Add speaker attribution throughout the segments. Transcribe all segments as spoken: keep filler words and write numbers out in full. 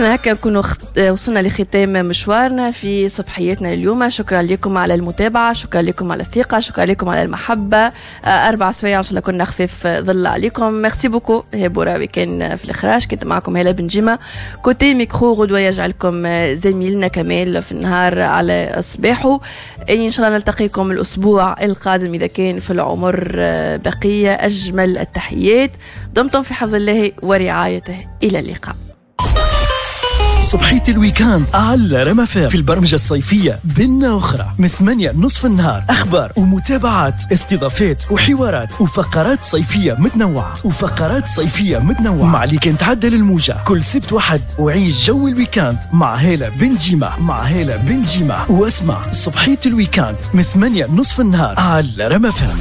Speaker 1: مستمعينا هكا نكونوا وصلنا لختام مشوارنا في صبحياتنا اليوم. شكرا لكم على المتابعة، شكرا لكم على الثقة، شكرا لكم على المحبة. أربع سوايع إن شاء الله كنا خفيف ظل عليكم. ميرسي بوكو. هي بوراوي كان في الإخراج، كنت معكم هلا بنجمة كوتي ميكرو. غدوة يجعلكم زميلنا كمال في النهار على صباحه. إن شاء الله نلتقيكم الأسبوع القادم إذا كان في العمر بقية. أجمل التحيات، دمتم في حفظ الله ورعايته. إلى اللقاء.
Speaker 2: صبحية الويكاند على رمفان في البرمجة الصيفية بنا أخرى من ثمانية نصف النهار. أخبار ومتابعات، استضافات وحوارات وفقرات صيفية متنوعة وفقرات صيفية متنوعة مع اللي كان تعدل الموجة كل سبت وحد. وعيش جو الويكاند مع هالة بن جيمة مع هالة بن جيمة واسمع صبحية الويكاند من ثمانية نصف النهار على رمفان.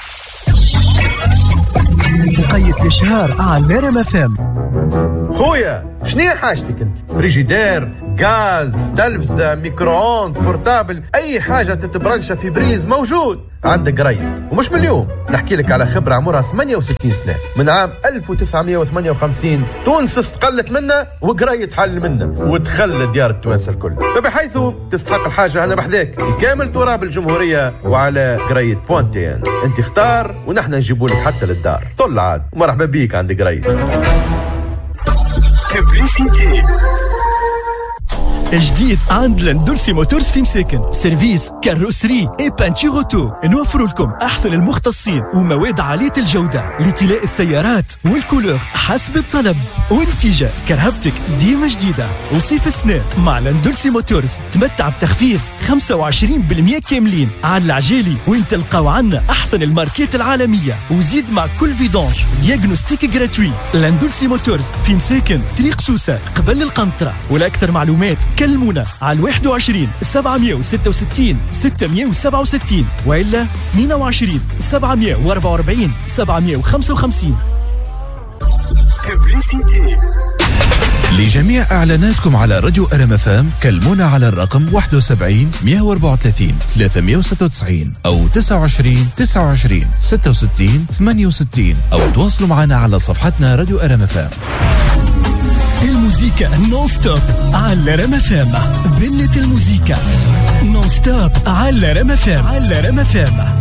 Speaker 2: مقيد الشهر على رمفان.
Speaker 3: خويا شنو حاجتك انت؟ فريجيدير، غاز، تلفزة، ميكرووند، بورتابل، اي حاجة تتبرنشة في بريز موجود عندك قريت. ومش من اليوم، نحكي لك على خبرة عمرها ثمانية وستين سنة. من عام ألف وتسعمية وثمانية وخمسين تونس استقلت منا وقريت حل منا وتخلى ديار التوانسة الكل، فبحيث تستحق الحاجة أنا بحذاك بكامل تراب الجمهورية وعلى قريت بوانتين. انت اختار ونحن نجيبوا لك حتى للدار. طل عاد ومرحبا بيك عند قريت.
Speaker 2: جديد عند لاندولسي موتورز في مساكن، سيرفيس كاروسري اي بانتور اوتو. نوفر لكم احسن المختصين ومواد عاليه الجوده لطلاء السيارات والكولور حسب الطلب. والنتيجه كرهبتك ديما جديده. وصيف السنه مع لاندولسي موتورز تمتع بتخفيض خمسة وعشرين بالمئة كاملين على العجالي، وين تلقاو عنا احسن الماركات العالميه. وزيد مع كل فيدونج دياغنوستيك جراتوي. لاندولسي موتورز في مساكن طريق سوسه قبل القنطره. ولاكثر معلومات كلمونا على واحد وعشرين سبعمية وستة وستين ستمية وسبعة وستين وإلا اثنين وعشرين سبعمية وأربعة وأربعين سبعمية وخمسة وخمسين.
Speaker 4: لجميع إعلاناتكم على راديو أرمفام كلمونا على الرقم واحد وسبعين مية وأربعة وثلاثين ثلاثمية وستة وتسعين أو تسعة وعشرين تسعة وعشرين ستة وستين ثمانية وستين أو تواصلوا معنا على صفحتنا راديو أرمفام.
Speaker 2: الموسيقى نون ستوب على رمفام. بنت الموسيقى نون ستوب على رمفام على رمفام.